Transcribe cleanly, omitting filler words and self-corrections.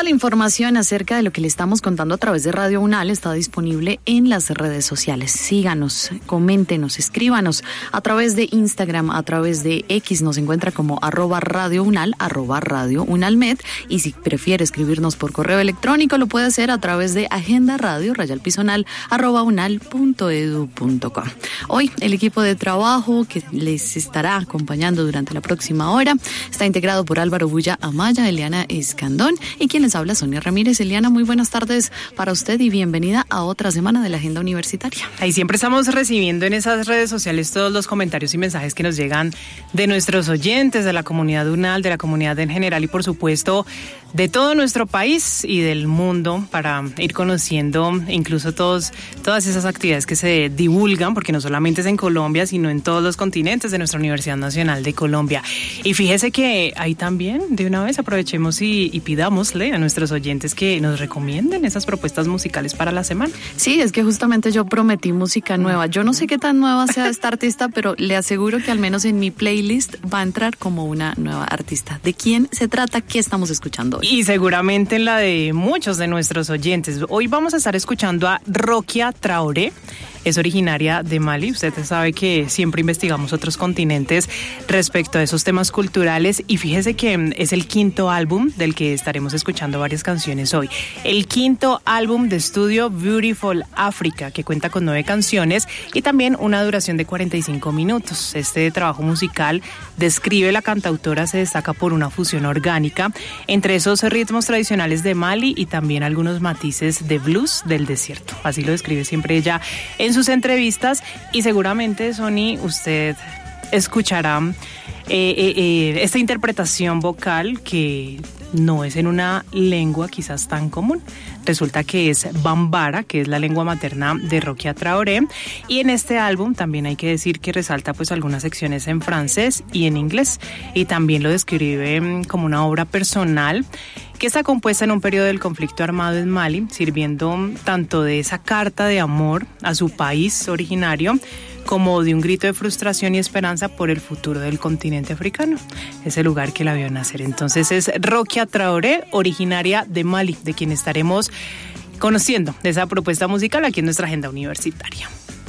Toda la información acerca de lo que le estamos contando a través de Radio UNAL está disponible en las redes sociales. Síganos, coméntenos, escríbanos a través de Instagram, a través de X, nos encuentra como @radiounal, @radiounalmed, y si prefiere escribirnos por correo electrónico lo puede hacer a través de agendaradio_unal @unal.edu.co. Hoy el equipo de trabajo que les estará acompañando durante la próxima hora está integrado por Álvaro Bulla Amaya, Eliana Escandón y quien les habla, Sonia Ramírez. Eliana, muy buenas tardes para usted y bienvenida a otra semana de la Agenda Universitaria. Ahí siempre estamos recibiendo en esas redes sociales todos los comentarios y mensajes que nos llegan de nuestros oyentes, de la comunidad UNAL, de la comunidad en general y por supuesto de todo nuestro país y del mundo, para ir conociendo incluso todas esas actividades que se divulgan, porque no solamente es en Colombia, sino en todos los continentes de nuestra Universidad Nacional de Colombia. Y fíjese que ahí también, de una vez, aprovechemos y pidámosle a nuestros oyentes que nos recomienden esas propuestas musicales para la semana. Sí, es que justamente yo prometí música nueva. Yo no sé qué tan nueva sea esta artista, pero le aseguro que al menos en mi playlist va a entrar como una nueva artista. ¿De quién se trata? ¿Qué estamos escuchando hoy? Y seguramente en la de muchos de nuestros oyentes. Hoy vamos a estar escuchando a Rokia Traoré. Es originaria de Mali. Usted sabe que siempre investigamos otros continentes respecto a esos temas culturales y fíjese que es el quinto álbum del que estaremos escuchando varias canciones hoy. El quinto álbum de estudio Beautiful Africa, que cuenta con 9 canciones y también una duración de 45 minutos. Este trabajo musical, describe la cantautora, se destaca por una fusión orgánica entre esos ritmos tradicionales de Mali y también algunos matices de blues del desierto. Así lo describe siempre ella en sus entrevistas y seguramente, Sony, usted escuchará esta interpretación vocal que no es en una lengua quizás tan común. Resulta que es Bambara, que es la lengua materna de Rokia Traoré, y en este álbum también hay que decir que resalta pues algunas secciones en francés y en inglés, y también lo describe como una obra personal que está compuesta en un periodo del conflicto armado en Mali, sirviendo tanto de esa carta de amor a su país originario como de un grito de frustración y esperanza por el futuro del continente africano, ese lugar que la vio nacer. Entonces es Rokia Traoré, originaria de Mali, de quien estaremos conociendo de esa propuesta musical aquí en nuestra agenda universitaria.